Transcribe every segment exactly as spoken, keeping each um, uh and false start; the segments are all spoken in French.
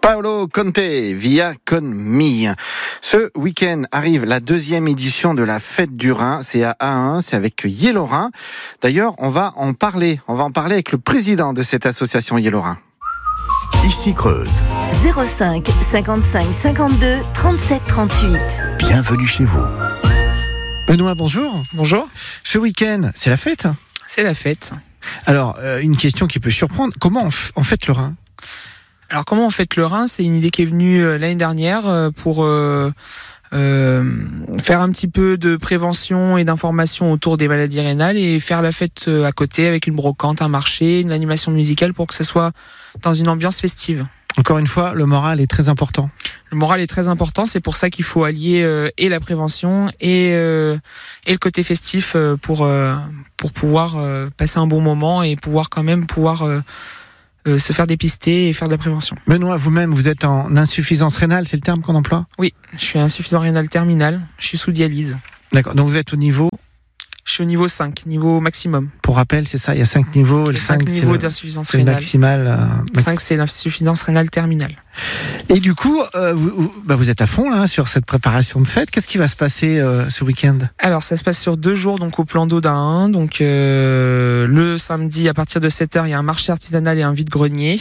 Paolo Conte, Via Con Me. Ce week-end arrive la deuxième édition de la Fête du Rhin. C'est à Ahun, c'est avec Yellow Rhin. D'ailleurs, on va en parler. On va en parler avec le président de cette association Yellow Rhin. Ici Creuse. zéro cinq cinquante-cinq cinquante-deux trente-sept trente-huit. Bienvenue chez vous. Benoît, bonjour. Bonjour. Ce week-end, c'est la fête ? C'est la fête. Alors, euh, une question qui peut surprendre. Comment on, f- on fête le Rhin ? Alors, comment on fête le Rhin ? C'est une idée qui est venue euh, l'année dernière euh, pour euh, euh, faire un petit peu de prévention et d'information autour des maladies rénales et faire la fête euh, à côté avec une brocante, un marché, une animation musicale pour que ce soit dans une ambiance festive. Encore une fois, le moral est très important. Le moral est très important, c'est pour ça qu'il faut allier euh, et la prévention et, euh, et le côté festif euh, pour, euh, pour pouvoir euh, passer un bon moment et pouvoir quand même pouvoir euh, euh, se faire dépister et faire de la prévention. Benoît, vous-même, vous êtes en insuffisance rénale, c'est le terme qu'on emploie ? Oui, je suis insuffisant rénal terminal, je suis sous dialyse. D'accord, donc vous êtes au niveau, Je suis au niveau cinq, niveau maximum. pour rappel, c'est ça, il y a cinq niveaux. Les le cinq cinq, c'est niveaux le, d'insuffisance c'est le rénale. maximal. euh, max- cinq, c'est l'insuffisance rénale terminale. Et du coup, euh, vous, vous- bah, vous êtes à fond là, hein, sur cette préparation de fête. Qu'est-ce qui va se passer euh, ce week-end ? Alors, ça se passe sur deux jours, donc au plan d'eau d'Ahun. Donc, euh, le samedi, à partir de sept heures, il y a un marché artisanal et un vide-grenier.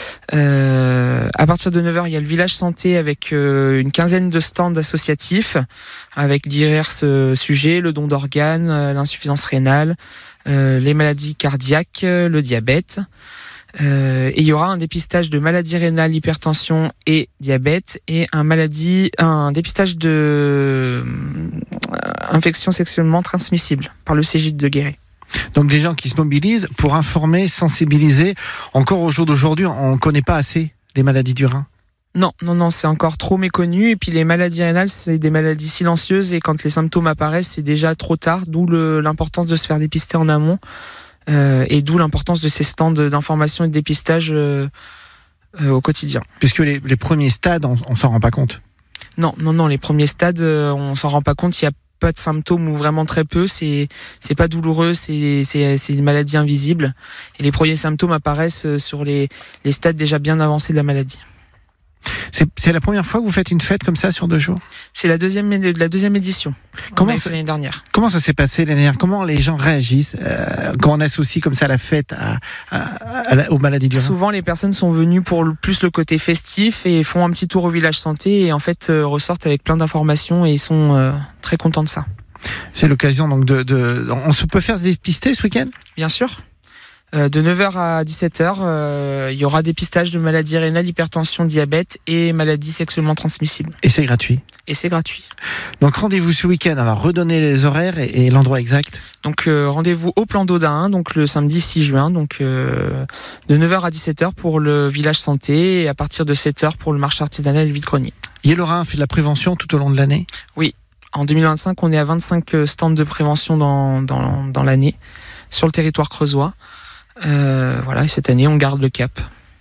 Euh, à partir de neuf heures, il y a le village santé avec euh, une quinzaine de stands associatifs avec divers euh, sujets, le don d'organes, euh, l'insuffisance rénale, euh, les maladies cardiaques, euh, le diabète. Euh, et il y aura un dépistage de maladies rénales, hypertension et diabète, et un maladie, un dépistage de euh, infection sexuellement transmissible par le Cégide de Guéret. Donc des gens qui se mobilisent pour informer, sensibiliser. Encore au jour d'aujourd'hui, on ne connaît pas assez les maladies du rein. Non, non, non, c'est encore trop méconnu. Et puis les maladies rénales, c'est des maladies silencieuses, et quand les symptômes apparaissent, c'est déjà trop tard. D'où le, l'importance de se faire dépister en amont. Euh, et d'où l'importance de ces stands d'information et de dépistage euh, euh, au quotidien. Puisque les, les premiers stades, on, on s'en rend pas compte. Non, non, non, les premiers stades, euh, on s'en rend pas compte, il y a pas de symptômes ou vraiment très peu, c'est c'est pas douloureux, c'est c'est c'est une maladie invisible, et les premiers symptômes apparaissent sur les les stades déjà bien avancés de la maladie. C'est, c'est la première fois que vous faites une fête comme ça sur deux jours ? C'est la deuxième la deuxième édition. Comment on ça- fait l'année dernière. Comment ça s'est passé l'année dernière ? Comment les gens réagissent euh, quand on associe comme ça la fête à, à, à la- aux maladies du rein ? Souvent, les personnes sont venues pour le, plus le côté festif et font un petit tour au village santé et en fait euh, ressortent avec plein d'informations et ils sont euh, très contents de ça. C'est l'occasion donc de, de, on se peut faire se dépister ce week-end ? Bien sûr. Euh, de neuf heures à dix-sept heures, euh, il y aura dépistage de maladies rénales, hypertension, diabète et maladies sexuellement transmissibles. Et c'est gratuit. Et c'est gratuit. Donc rendez-vous ce week-end. On va redonner les horaires et, et l'endroit exact. Donc euh, rendez-vous au plan d'eau d'Ahun, donc le samedi six juin, donc euh, de neuf heures à dix-sept heures pour le village santé et à partir de sept heures pour le marché artisanal et le vide-grenier. Yellow Rhin fait de la prévention tout au long de l'année. En deux mille vingt-cinq, on est à vingt-cinq stands de prévention dans, dans, dans l'année sur le territoire creusois. Euh, voilà, et cette année, on garde le cap.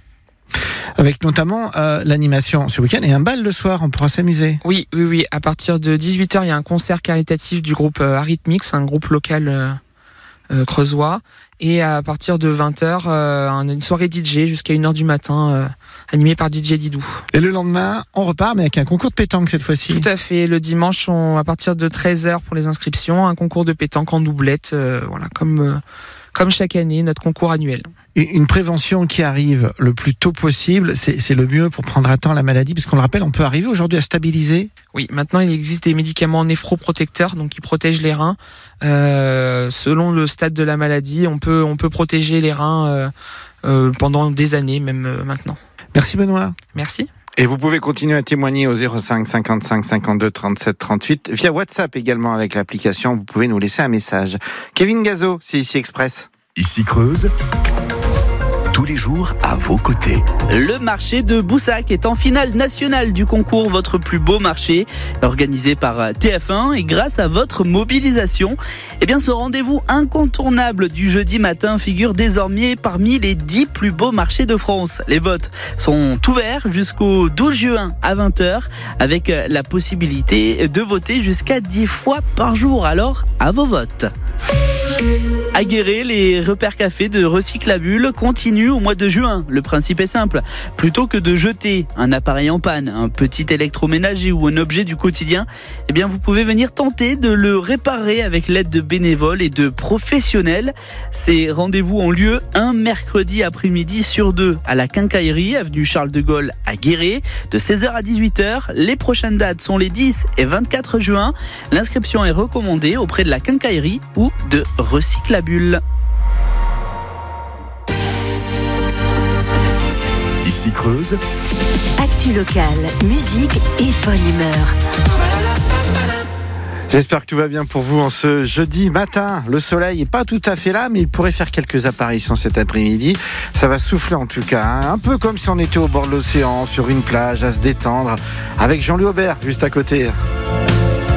Avec notamment euh, l'animation ce week-end et un bal le soir, on pourra s'amuser. Oui, oui, oui. À partir de dix-huit heures, il y a un concert caritatif du groupe euh, Arrhythmix, un groupe local euh, euh, creusois. Et à partir de vingt heures, euh, une soirée D J jusqu'à une heure du matin, euh, animée par D J Didou. Et le lendemain, on repart, mais avec un concours de pétanque cette fois-ci. Tout à fait. Le dimanche, on, à partir de treize heures pour les inscriptions, un concours de pétanque en doublette, euh, voilà, comme, euh, comme chaque année, notre concours annuel. Une prévention qui arrive le plus tôt possible, c'est, c'est le mieux pour prendre à temps la maladie, puisqu'on le rappelle, on peut arriver aujourd'hui à stabiliser. Oui, maintenant il existe des médicaments néphroprotecteurs, donc qui protègent les reins. Euh, selon le stade de la maladie, on peut on peut protéger les reins euh, euh, pendant des années, même euh, maintenant. Merci Benoît. Merci. Et vous pouvez continuer à témoigner au zéro cinq cinquante-cinq cinquante-deux trente-sept trente-huit via WhatsApp également avec l'application. Vous pouvez nous laisser un message. Kevin Gazo, c'est ici Express. Ici Creuse. Tous les jours à vos côtés. Le marché de Boussac est en finale nationale du concours Votre plus beau marché, organisé par T F un, et grâce à votre mobilisation, eh bien ce rendez-vous incontournable du jeudi matin figure désormais parmi les dix plus beaux marchés de France. Les votes sont ouverts jusqu'au douze juin à vingt heures, avec la possibilité de voter jusqu'à dix fois par jour. Alors, à vos votes. À Guéret, les repères café de Recyclabule continuent au mois de juin. Le principe est simple. Plutôt que de jeter un appareil en panne, un petit électroménager ou un objet du quotidien, eh bien vous pouvez venir tenter de le réparer avec l'aide de bénévoles et de professionnels. Ces rendez-vous ont lieu un mercredi après-midi sur deux à la Quincaillerie, avenue Charles de Gaulle à Guéret, de seize heures à dix-huit heures. Les prochaines dates sont les dix et vingt-quatre juin. L'inscription est recommandée auprès de la Quincaillerie ou de Recyclabule. Ici Creuse. Actu locale, musique et bonne humeur. J'espère que tout va bien pour vous en ce jeudi matin. Le soleil n'est pas tout à fait là, mais il pourrait faire quelques apparitions cet après-midi. Ça va souffler en tout cas, hein. Un peu comme si on était au bord de l'océan, sur une plage, à se détendre, avec Jean-Louis Aubert juste à côté.